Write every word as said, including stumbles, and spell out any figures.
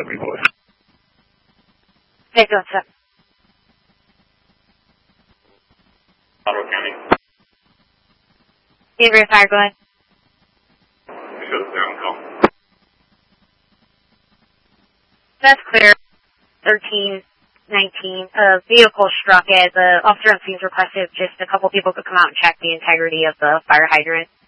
let me know. Okay, go ahead. Ottawa County. Avery Fire, go ahead. Shut us down, call. That's clear. thirteen nineteen. A vehicle struck as the officer on scene requested just a couple people could come out and check the integrity of the fire hydrant.